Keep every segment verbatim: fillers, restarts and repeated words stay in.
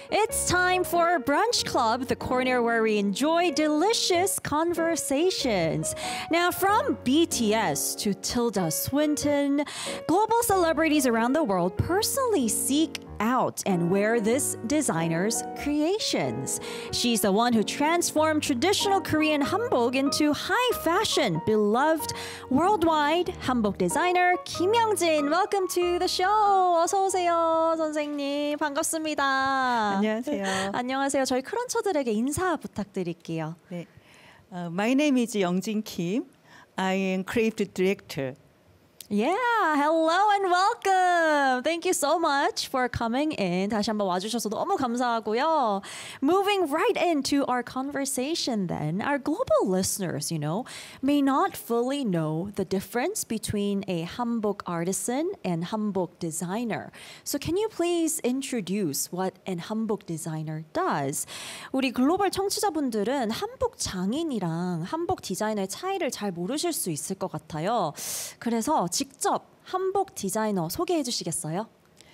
It's time for Brunch Club, the corner where we enjoy delicious conversations. Now, from B T S to Tilda Swinton, global celebrities around the world personally seek out and wear this designer's creations. She's the one who transformed traditional Korean hanbok into high fashion, beloved worldwide hanbok designer Kim Young-jin. Welcome to the show. 어서 오세요, 선생님. 반갑습니다. 안녕하세요. 안녕하세요. 저희 크런처들에게 인사 부탁드릴게요. 네. Uh, my name is Young-jin Kim. I am creative director. Yeah, hello and welcome. Thank you so much for coming in. 다시 한번 와주셔서 너무 감사하고요. Moving right into our conversation then, our global listeners, you know, may not fully know the difference between a hanbok artisan and hanbok designer. So can you please introduce what an hanbok designer does? 우리 글로벌 청취자분들은 한복 장인이랑 한복 디자이너의 차이를 잘 모르실 수 있을 것 같아요. 그래서 직접 한복 디자이너 소개해 주시겠어요?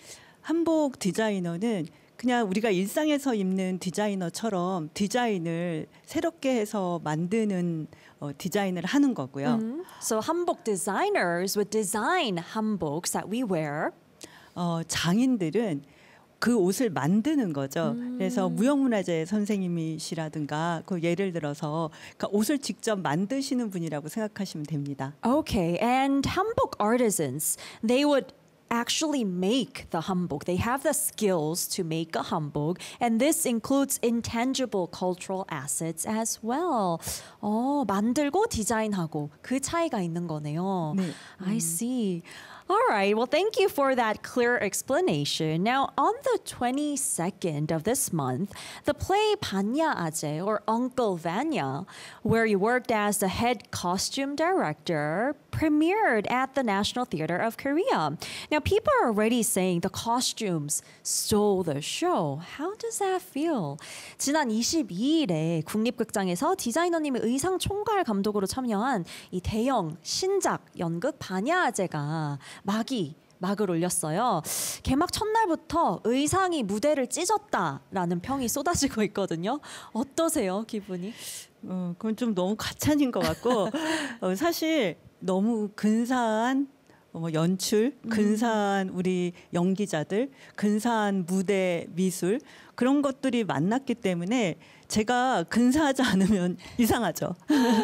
한복 디자이너는 그냥 우리가 일상에서 입는 디자이너처럼 디자인을 새롭게 해서 만드는 어, 디자인을 하는 거고요. Mm-hmm. So hanbok designers would design hanboks that we wear. 어, 장인들은 그 옷을 만드는 거죠. 음. 그래서 무형문화재 선생님이시라든가 그 예를 들어서 그러니까 옷을 직접 만드시는 분이라고 생각하시면 됩니다. Okay, and hanbok artisans, they would actually make the hanbok. They have the skills to make a hanbok, and this includes intangible cultural assets as well. 어, 만들고 디자인하고 그 차이가 있는 거네요. 네. I see. All right. Well, thank you for that clear explanation. Now, on the twenty-second of this month, the play Banya Aje, or Uncle Vanya, where you worked as the head costume director, premiered at the National Theatre of Korea. Now, people are already saying the costumes stole the show. How does that feel? 지난 이십이일에 국립극장에서 디자이너님의 의상 총괄 감독으로 참여한 이 대형 신작 연극 바냐아제가 막이 막을 올렸어요. 개막 첫날부터 의상이 무대를 찢었다라는 평이 쏟아지고 있거든요. 어떠세요, 기분이? 어, 그건 좀 너무 과찬인 것 같고 어, 사실 너무 근사한 뭐 연출, 근사한 우리 연기자들, 근사한 무대 미술 그런 것들이 만났기 때문에 제가 근사하지 않으면 이상하죠.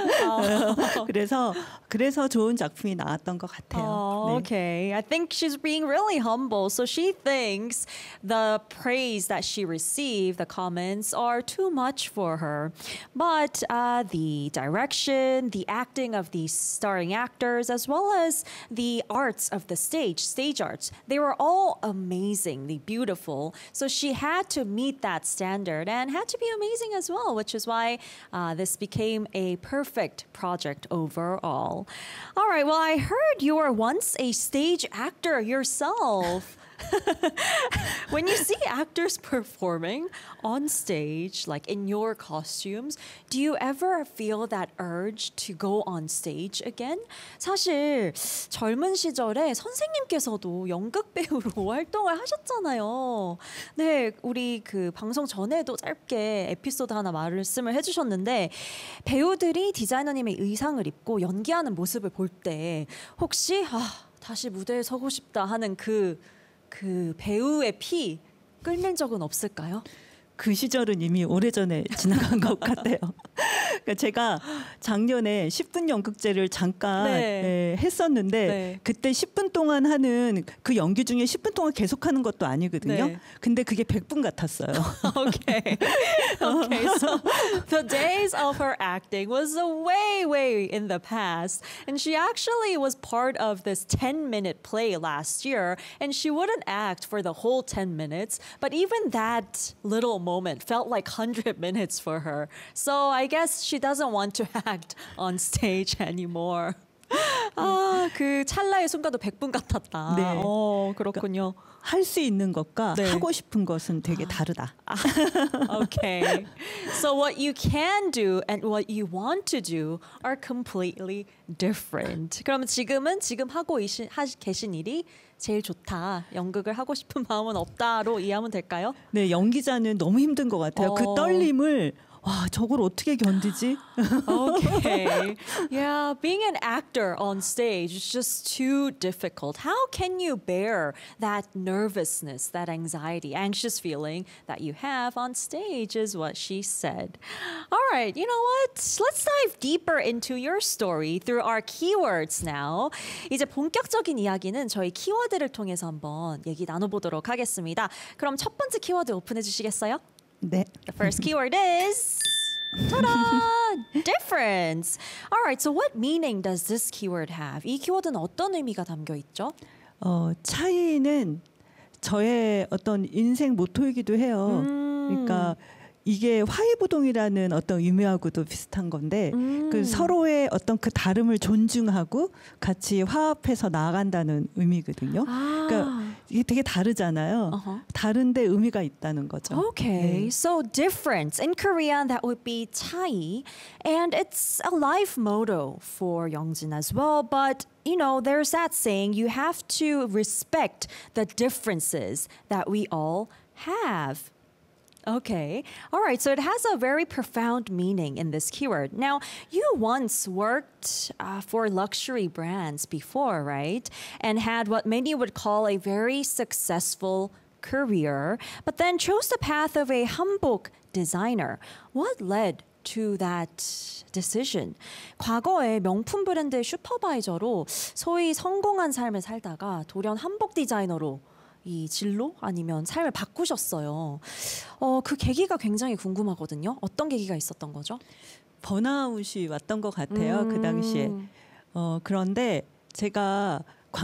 그래서 그래서 좋은 작품이 나왔던 것 같아요. Oh, 네. okay. I think she's being really humble. So she thinks the praise that she received, the comments, are too much for her. But uh, the direction, the acting of the starring actors, as well as the arts of the stage, stage arts, they were all amazingly beautiful. So she had to meet that standard and had to be amazing as well, which is why uh, this became a perfect project overall. All right, well, I heard you were once a stage actor yourself. When you see actors performing on stage, like in your costumes, do you ever feel that urge to go on stage again? 사실 젊은 시절에 선생님께서도 연극 배우로 활동을 하셨잖아요. 네, 우리 그 방송 전에도 짧게 에피소드 하나 말씀을 해주셨는데 배우들이 디자이너님의 의상을 입고 연기하는 모습을 볼 때 혹시 아, 다시 무대에 서고 싶다 하는 그 그 배우의 피 끓는 적은 없을까요? 그 시절은 이미 오래전에 지나간 것 같아요. 그러니까 제가 작년에 십 분 연극제를 잠깐 네. 예, 했었는데 네. 그때 십 분 동안 하는 그 연기 중에 십 분 동안 계속하는 것도 아니거든요. 네. 근데 그게 백 분 같았어요. Okay. Okay, so the days of her acting was way, way in the past. And she actually was part of this ten-minute play last year. And she wouldn't act for the whole ten minutes. But even that little moment felt like one hundred minutes for her. So I guess she doesn't want to act on stage anymore. 아, 그 찰나의 순간도 백 분 같았다. 네. 어, 그렇군요. 할 수 있는 것과 네. 하고 싶은 것은 되게 다르다. Okay. So what you can do and what you want to do are completely different. 그러면 지금은 지금 하고 이시, 하, 계신 일이 제일 좋다. 연극을 하고 싶은 마음은 없다로 이해하면 될까요? 네, 연기자는 너무 힘든 것 같아요. 어. 그 떨림을 와, 저걸 어떻게 견디지? Okay. Yeah, being an actor on stage is just too difficult. How can you bear that nervousness, that anxiety, anxious feeling that you have on stage is what she said. All right, you know what? Let's dive deeper into your story through our keywords now. 이제 본격적인 이야기는 저희 키워드를 통해서 한번 얘기 나눠보도록 하겠습니다. 그럼 첫 번째 키워드 오픈해 주시겠어요? 네. The first keyword is ta-da! Difference. All right, so what meaning does this keyword have? 이 키워드는 어떤 의미가 담겨 있죠? 어, 차이는 저의 어떤 인생 모토이기도 해요. 그러니까 이게 화이부동이라는 어떤 의미하고도 비슷한 건데 음. 그 서로의 어떤 그 다름을 존중하고 같이 화합해서 나아간다는 의미거든요. 아. 그러니까 이게 되게 다르잖아요. Uh-huh. 다른데 의미가 있다는 거죠. Okay, 네. so difference. In Korean, that would be 차이. And it's a life motto for Youngjin as well. But, you know, there's that saying, you have to respect the differences that we all have. Okay. All right. So it has a very profound meaning in this keyword. Now, you once worked uh, for luxury brands before, right? And had what many would call a very successful career, but then chose the path of a hanbok designer. What led to that decision? 과거에 명품 브랜드의 슈퍼바이저로 소위 성공한 삶을 살다가 돌연 한복 디자이너로 이 진로 아니면 삶을 바꾸셨어요. 어, 그 계기가 굉장히 궁금하거든요. 어떤 계기가 있었던 거죠? 번아웃이 왔던 것 같아요. 음. 그 당시에. 어, 그런데 제가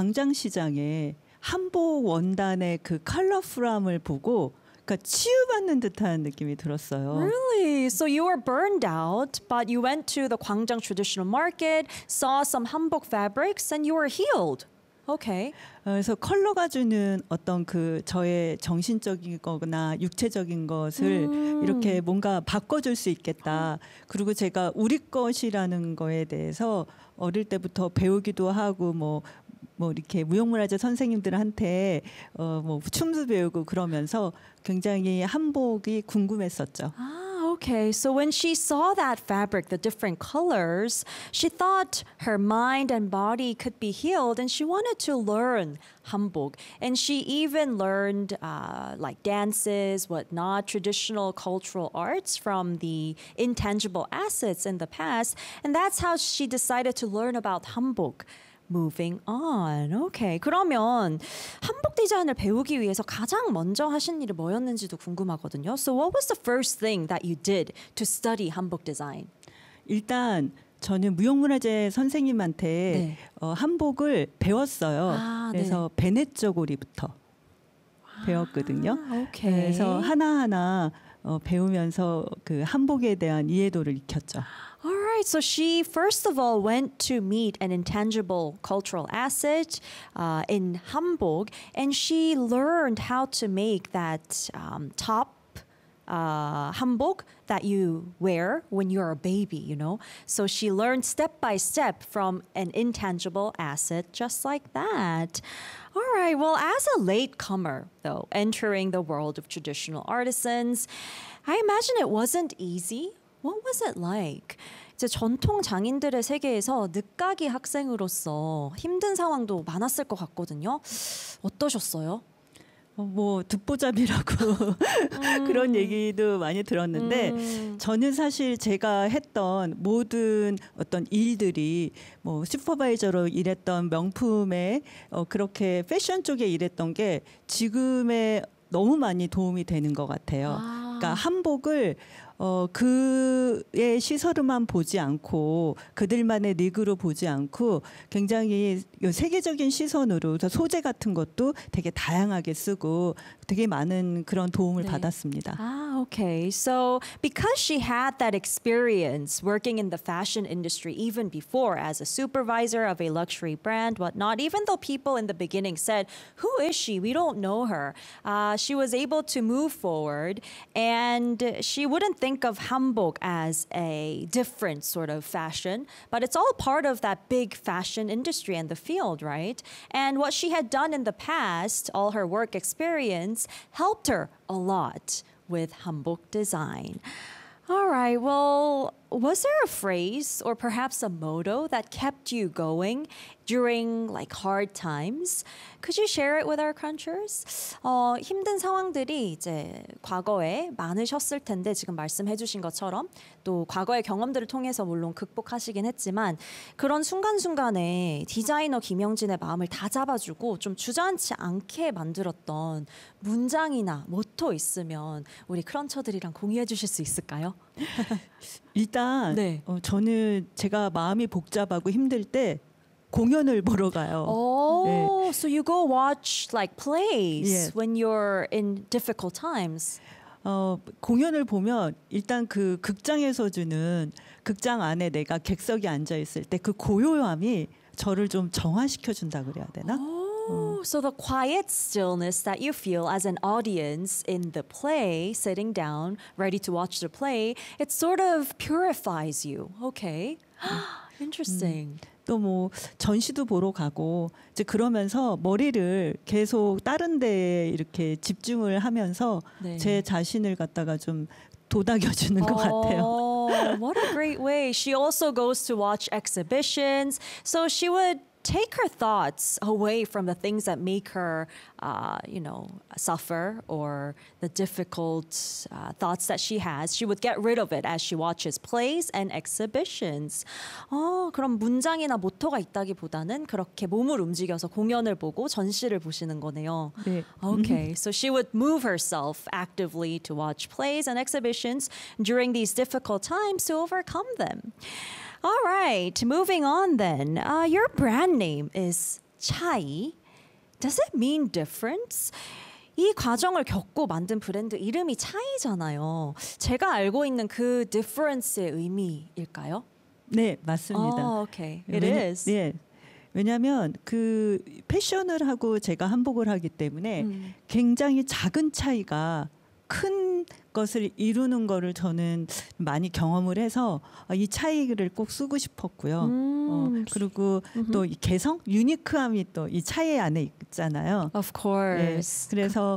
광장시장에 한복 원단의 그 컬러풀함을 보고 그러니까 치유받는 듯한 느낌이 들었어요. Really? So you were burned out, but you went to the Gwangjang traditional market, saw some hanbok fabrics, and you were healed. Okay. 그래서 컬러가 주는 어떤 그 저의 정신적인 거나 육체적인 것을 음. 이렇게 뭔가 바꿔줄 수 있겠다. 그리고 제가 우리 것이라는 거에 대해서 어릴 때부터 배우기도 하고 뭐, 뭐 이렇게 무형문화재 선생님들한테 어, 뭐 춤도 배우고 그러면서 굉장히 한복이 궁금했었죠. Ah, okay. So when she saw that fabric, the different colors, she thought her mind and body could be healed, and she wanted to learn hanbok. And she even learned uh, like dances, whatnot, traditional cultural arts from the intangible assets in the past. And that's how she decided to learn about hanbok. Moving on. Okay. 그러면 한복 디자인을 배우기 위해서 가장 먼저 하신 일이 뭐였는지도 궁금하거든요. So what was the first thing that you did to study 한복 design? 일단 저는 무형문화재 선생님한테 네. 어, 한복을 배웠어요. 아, 그래서 베네쩌고리부터 배웠거든요. 아, 오케이. 그래서 하나하나 어, 배우면서 그 한복에 대한 이해도를 익혔죠. All right. So she first of all went to meet an intangible cultural asset uh, in hanbok, and she learned how to make that um, top uh, hanbok that you wear when you're a baby, you know. So she learned step by step from an intangible asset just like that. All right. Well, as a latecomer, though, entering the world of traditional artisans, I imagine it wasn't easy. What was it like? 이제 전통 장인들의 세계에서 늦가기 학생으로서 힘든 상황도 많았을 것 같거든요. 어떠셨어요? 어, 뭐 듣보잡이라고 그런 얘기도 많이 들었는데 음. 저는 사실 제가 했던 모든 어떤 일들이 뭐 슈퍼바이저로 일했던 명품에 어, 그렇게 패션 쪽에 일했던 게 지금에 너무 많이 도움이 되는 것 같아요. 아. 그러니까 한복을 어, 그의 시설만 보지 않고 그들만의 리그로 보지 않고 굉장히 세계적인 시선으로 소재 같은 것도 되게 다양하게 쓰고 되게 많은 그런 도움을 네. 받았습니다. 아, Okay, so because she had that experience working in the fashion industry even before as a supervisor of a luxury brand, whatnot, even though people in the beginning said, "Who is she? We don't know her," uh, she was able to move forward, and she wouldn't think of hanbok as a different sort of fashion, but it's all part of that big fashion industry and the field, right? And what she had done in the past, all her work experience, helped her a lot with hanbok design. All right, well, was there a phrase or perhaps a motto that kept you going during like hard times? Could you share it with our crunchers? 어, 힘든 상황들이 이제 과거에 많으셨을 텐데 지금 말씀해 주신 것처럼 또 과거의 경험들을 통해서 물론 극복하시긴 했지만 그런 순간순간에 디자이너 김영진의 마음을 다 잡아주고 좀 주저앉지 않게 만들었던 문장이나 모토 있으면 우리 크런처들이랑 공유해 주실 수 있을까요? 일단 네. 어, 저는 제가 마음이 복잡하고 힘들 때 공연을 보러 가요. Oh, 네. so you go watch like plays Yes. when you're in difficult times. 어, 공연을 보면 일단 그 극장에서 주는 극장 안에 내가 객석에 앉아 있을 때 그 고요함이 저를 좀 정화시켜 준다 그래야 되나? Oh, so the quiet stillness that you feel as an audience in the play, sitting down, ready to watch the play, it sort of purifies you. Okay. Interesting. 또 뭐 전시도 보러 가고 이제 그러면서 머리를 계속 다른 데에 이렇게 집중을 하면서 네. 제 자신을 갖다가 좀 도닥여 주는 것 같아요. Oh, what a great way. She also goes to watch exhibitions. So she would take her thoughts away from the things that make her, uh, you know, suffer or the difficult uh, thoughts that she has. She would get rid of it as she watches plays and exhibitions. 어, 그럼 문장이나 모토가 있다기보다는 그렇게 몸을 움직여서 공연을 보고 전시를 보시는 거네요. 네. Okay, so she would move herself actively to watch plays and exhibitions during these difficult times to overcome them. All right, moving on then. Uh, your brand name is 차이. Does it mean difference? 이 과정을 겪고 만든 브랜드 이름이 차이잖아요. 제가 알고 있는 그 difference의 의미일까요? 네, 맞습니다. Oh, okay. It 왜냐- is. 네. 왜냐하면 그 패션을 하고 제가 한복을 하기 때문에 음. 굉장히 작은 차이가 큰 것을 이루는 거를 저는 많이 경험을 해서 이 차이를 꼭 쓰고 싶었고요. 음. 어, 그리고 또 이 개성, 유니크함이 또 이 차이 안에 있잖아요. Of 네, course. 그래서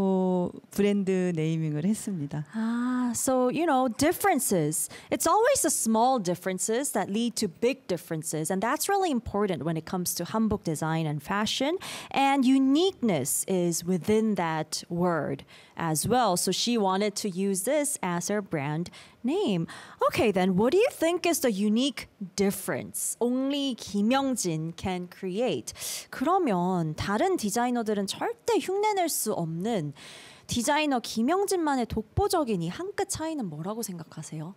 그 브랜드 네이밍을 했습니다. Ah, so, you know, differences. It's always the small differences that lead to big differences. And that's really important when it comes to hanbok design and fashion. And uniqueness is within that word as well. So she wanted to use this as her brand name. Okay, then what do you think is the unique difference only 김영진 can create? 그러면 다른 디자이너들은 절대 흉내낼 수 없는 디자이너 김영진만의 독보적인 이 한 끗 차이는 뭐라고 생각하세요?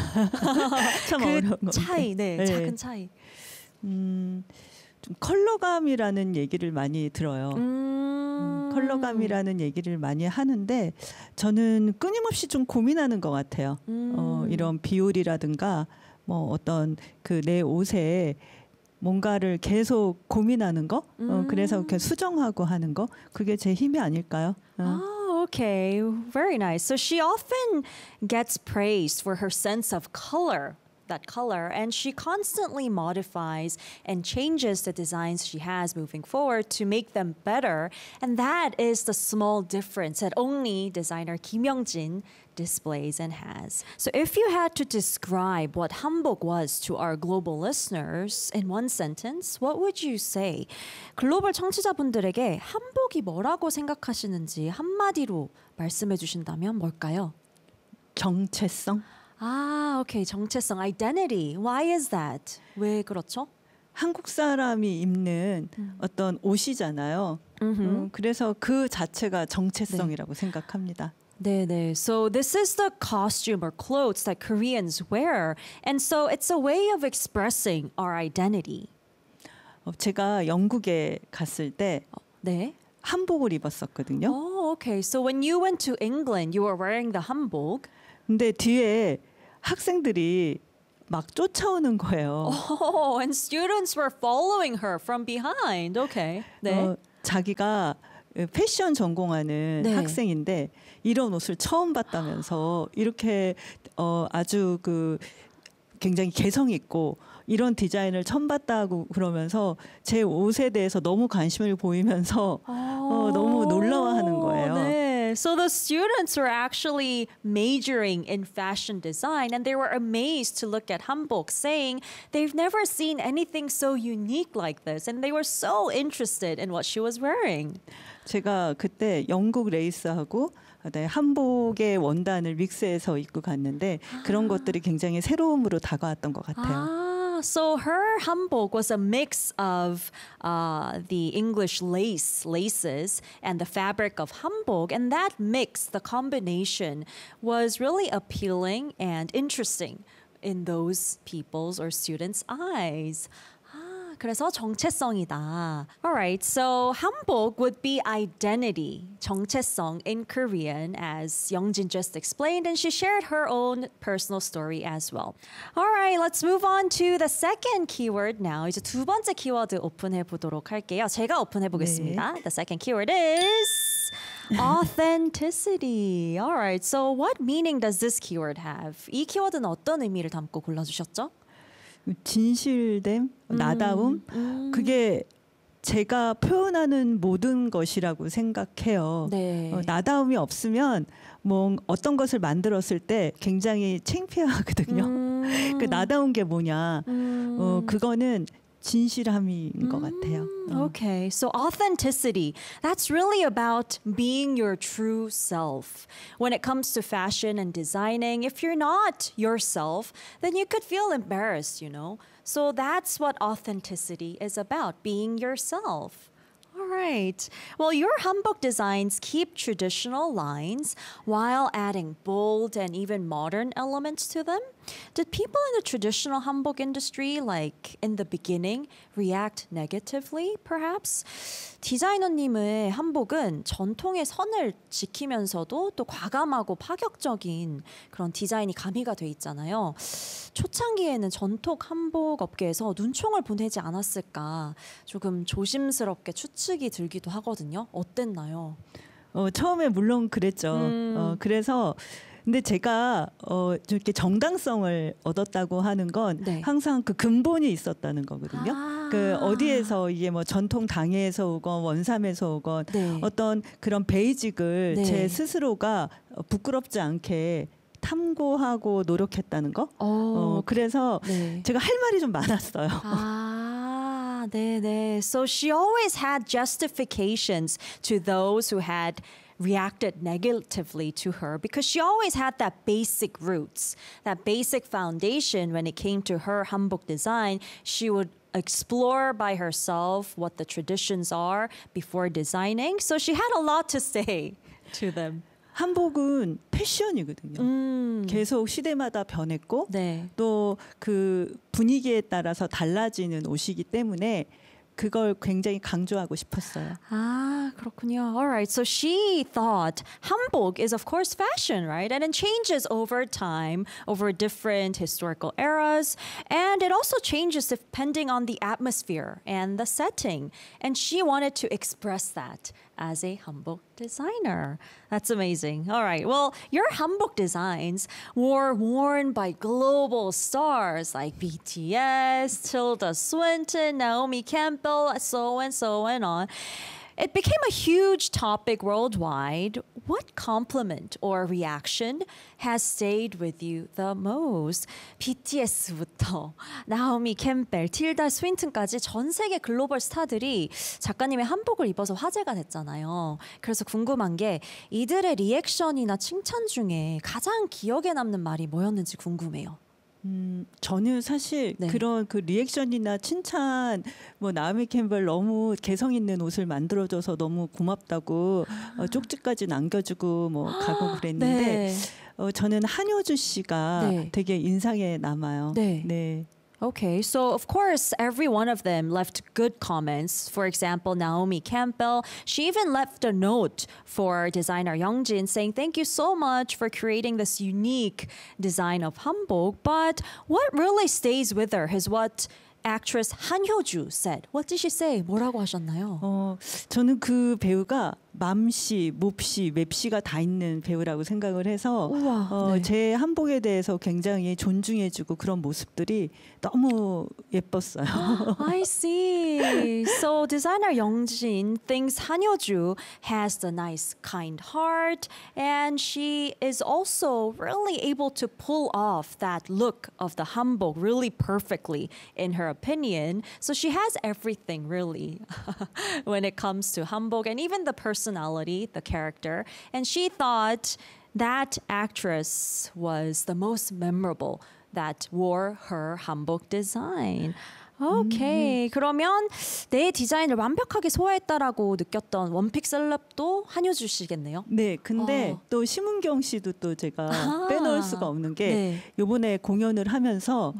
참 그 어려운 것 차이, 같아요. 네, 네. 작은 차이. 음, 좀 컬러감이라는 얘기를 많이 들어요. 음, 컬러감이라는 얘기를 많이 하는데 저는 끊임없이 좀 고민하는 것 같아요. 음. 어, 이런 비율이라든가 뭐 어떤 그 내 옷에 뭔가를 계속 고민하는 거, 어, 그래서 이렇게 수정하고 하는 거, 그게 제 힘이 아닐까요? 어. Oh, okay. Very nice. So she often gets praised for her sense of color, that color, and she constantly modifies and changes the designs she has moving forward to make them better. And that is the small difference that only designer Kim Young-jin displays and has. So if you had to describe what hanbok was to our global listeners in one sentence, what would you say? 글로벌 청취자분들에게 한복이 뭐라고 생각하시는지 한마디로 말씀해 주신다면 뭘까요? 정체성. 아, 오케이. 정체성, identity. Why is that? 왜 그렇죠? 한국 사람이 입는 어떤 옷이잖아요. 음, 그래서 그 자체가 정체성이라고 생각합니다. 네, 네. So this is the costume or clothes that Koreans wear. And so it's a way of expressing our identity. 어, 제가 영국에 갔을 때 네. 한복을 입었었거든요. Oh, Oh, okay. So when you went to England, you were wearing the hanbok. 근데 뒤에 학생들이 막 쫓아오는 거예요. Oh, and students were following her from behind. Okay. 네. 어, 자기가 패션 전공하는 네. 학생인데 이런 옷을 처음 봤다면서 이렇게 어, 아주 그 굉장히 개성 있고 이런 디자인을 처음 봤다고 그러면서 제 옷에 대해서 너무 관심을 보이면서 어, 너무 놀라워하는 거예요. 네. So the students were actually majoring in fashion design and they were amazed to look at hanbok, saying they've never seen anything so unique like this and they were so interested in what she was wearing. 제가 그때 영국 레이스하고 네, 한복의 원단을 믹스해서 입고 갔는데 그런 것들이 굉장히 새로움으로 다가왔던 것 같아요. Ah, so her hanbok was a mix of uh, the English lace, laces, and the fabric of hanbok, and that mix, the combination, was really appealing and interesting in those people's or students' eyes. 그래서 정체성이다. Alright, so hanbok would be identity, 정체성 in Korean, as Youngjin just explained, and she shared her own personal story as well. Alright, let's move on to the second keyword now. 이제 두 번째 키워드 오픈해 보도록 할게요. 제가 오픈해 보겠습니다. 네. The second keyword is authenticity. Alright, so what meaning does this keyword have? 이 키워드는 어떤 의미를 담고 골라주셨죠? 진실됨, 나다움, 음. 그게 제가 표현하는 모든 것이라고 생각해요. 네. 어, 나다움이 없으면 뭐 어떤 것을 만들었을 때 굉장히 창피하거든요. 음. 그 나다운 게 뭐냐? 음. 어, 그거는 진실함인 것 같아요. 어. Okay, so authenticity, that's really about being your true self. When it comes to fashion and designing, if you're not yourself, then you could feel embarrassed, you know? So that's what authenticity is about, being yourself. All right. Well, your hanbok designs keep traditional lines while adding bold and even modern elements to them. Did people in the traditional hanbok industry, like in the beginning, react negatively, perhaps? 디자이너님의 한복은 전통의 선을 지키면서도 또 과감하고 파격적인 그런 디자인이 가미가 돼 있잖아요. 초창기에는 전통 한복 업계에서 눈총을 보내지 않았을까 조금 조심스럽게 추측이 들기도 하거든요. 어땠나요? 어, 처음에 물론 그랬죠. 음. 어, 그래서 근데 제가 어, 이렇게 정당성을 얻었다고 하는 건 네. 항상 그 근본이 있었다는 거거든요. 아. 그 어디에서 이게 뭐 전통 당해에서 오건 원삼에서 오건 네. 어떤 그런 베이직을 네. 제 스스로가 부끄럽지 않게 탐구하고 노력했다는 거. 어, 어, 그래서 네. 제가 할 말이 좀 많았어요. 아, 네네. So she always had justifications to those who had reacted negatively to her because she always had that basic roots, that basic foundation when it came to her hanbok design. She would explore by herself what the traditions are before designing. So she had a lot to say to them. 한복은 패션이거든요. 음, 계속 시대마다 변했고 네. 또 그 분위기에 따라서 달라지는 옷이기 때문에 그걸 굉장히 강조하고 싶었어요. Ah, 그렇군요. All right. So she thought hanbok is of course fashion, right? And it changes over time, over different historical eras, and it also changes depending on the atmosphere and the setting. And she wanted to express that as a hanbok designer. That's amazing. All right. Well, your hanbok designs were worn by global stars like B T S, Tilda Swinton, Naomi Campbell, so and so and on. It became a huge topic worldwide. What compliment or reaction has stayed with you the most? 비티에스부터 나오미 캠벨, 틸다 스윈튼까지 전 세계 글로벌 스타들이 작가님의 한복을 입어서 화제가 됐잖아요. 그래서 궁금한 게 이들의 리액션이나 칭찬 중에 가장 기억에 남는 말이 뭐였는지 궁금해요. 음, 저는 사실 네. 그런 그 리액션이나 칭찬 뭐 나오미 캠벨 너무 개성 있는 옷을 만들어줘서 너무 고맙다고 어, 쪽지까지 남겨주고 뭐 가고 그랬는데 네. 어, 저는 한효주 씨가 네. 되게 인상에 남아요. 네. 네. Okay, so of course, every one of them left good comments. For example, Naomi Campbell, she even left a note for designer Youngjin saying, thank you so much for creating this unique design of hanbok. But what really stays with her is what actress Han Hyo-ju said. What did she say? 뭐라고 하셨나요? 어, 저는 그 배우가 맘씨, 몹씨, 맵씨가 다 있는 배우라고 생각을 해서 우와, 어, 네. 제 한복에 대해서 굉장히 존중해주고 그런 모습들이 너무 예뻤어요. I see. So designer Youngjin thinks Han Hyo-ju has the nice, kind heart, and she is also really able to pull off that look of the hanbok really perfectly, in her opinion. So she has everything really when it comes to hanbok, and even the personality, the character. And she thought that actress was the most memorable that wore her hanbok design. 오케이. 그러면 내 디자인을 완벽하게 소화했다라고 느꼈던 원픽 셀럽도 한효주 씨겠네요. 네, 근데 어. 또 심은경 씨도 또 제가 아. 빼놓을 수가 없는 게 네. 요번에 공연을 하면서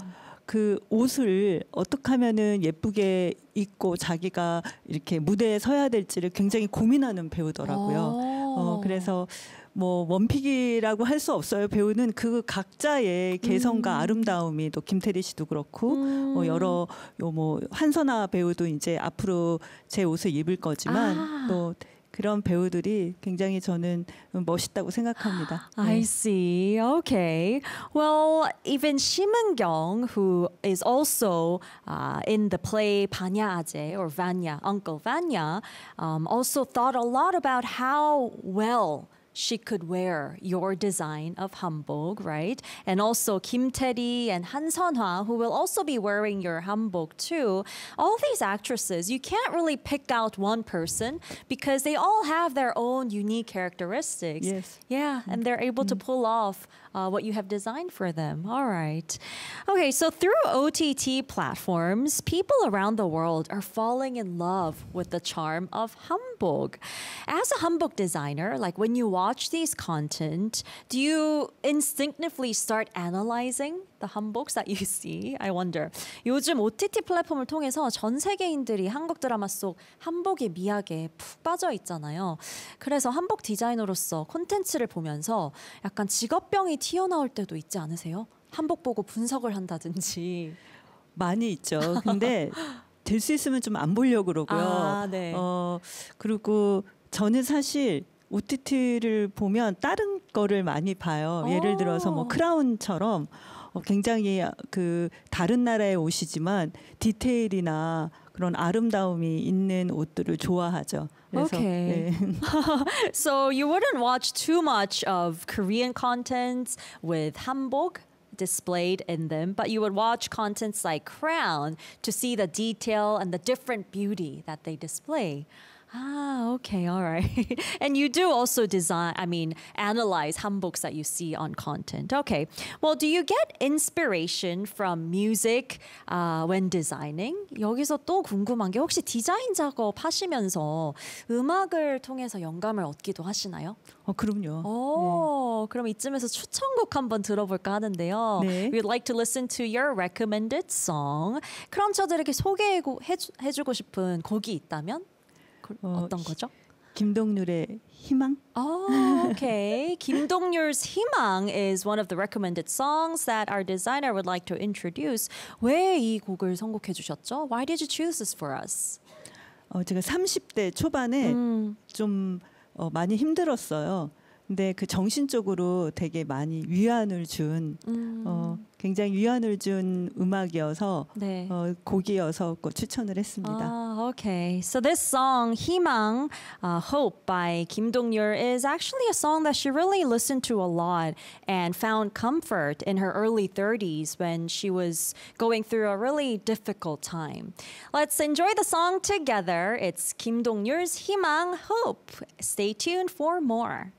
그 옷을 어떻게 하면은 예쁘게 입고 자기가 이렇게 무대에 서야 될지를 굉장히 고민하는 배우더라고요. 어, 그래서 뭐 원픽이라고 할 수 없어요. 배우는 그 각자의 개성과 음. 아름다움이 또 김태리 씨도 그렇고 음. 어, 여러 요 뭐 한선아 배우도 이제 앞으로 제 옷을 입을 거지만 아. 또 그런 배우들이 굉장히 저는 멋있다고 생각합니다. I see. Okay. Well, even Shim Eun-kyung, who is also uh, in the play Banya Aje or Vanya, Uncle Vanya, um, also thought a lot about how well she could wear your design of hanbok, right? And also Kim Tae-ri and Han Sun-hwa, who will also be wearing your hanbok too. All these actresses, you can't really pick out one person because they all have their own unique characteristics. Yes. Yeah, and they're able to pull off uh, what you have designed for them. All right. Okay, so through O T T platforms, people around the world are falling in love with the charm of hanbok. As a hanbok designer, like when you watch these content, do you instinctively start analyzing the hanboks that you see? I wonder. 요즘 오티티 플랫폼을 통해서 전 세계인들이 한국 드라마 속 한복의 미학에 푹 빠져 있잖아요. 그래서 한복 디자이너로서 콘텐츠를 보면서 약간 직업병이 튀어나올 때도 있지 않으세요? 한복 보고 분석을 한다든지. 많이 있죠. 근데 될 수 있으면 좀 안 보려고 그러고요. 아, 네. 어, 그리고 저는 사실 오티티를 보면 다른 거를 많이 봐요. 오. 예를 들어서 뭐 크라운처럼 어, 굉장히 그 다른 나라의 옷이지만 디테일이나 그런 아름다움이 있는 옷들을 좋아하죠. 그래서 Okay. 네. So you wouldn't watch too much of Korean contents with hanbok displayed in them, but you would watch contents like Crown to see the detail and the different beauty that they display. Ah, okay, all right. And you do also design, I mean, analyze hanboks that you see on content. Okay. Well, do you get inspiration from music uh, when designing? 여기서 또 궁금한 게 혹시 디자인 작업 하시면서 음악을 통해서 영감을 얻기도 하시나요? 어, 그럼요. 오, 그럼 이쯤에서 추천곡 한번 들어볼까 하는데요. 네. We'd like to listen to your recommended song. 그럼 저들에게 소개해주고 싶은 곡이 있다면? 그, 어, 어떤 거죠? 김동률의 희망. Oh, okay. Kim Dong-ryul's 희망 is one of the recommended songs that our designer would like to introduce. 왜 이 곡을 선곡해 주셨죠? Why did you choose this for us? 어, 제가 삼십 대 초반에 음. 좀 어, 많이 힘들었어요. 근데 그 정신적으로 되게 많이 위안을 준 음. 어, 굉장히 위안을 준 음악이어서 네. 어, 곡이어서 꼭 추천을 했습니다. Ah, okay. So this song, 희망, uh, Hope by Kim Dong-ryul is actually a song that she really listened to a lot and found comfort in her early thirties when she was going through a really difficult time. Let's enjoy the song together. It's Kim Dong-ryul's 희망, Hope. Stay tuned for more.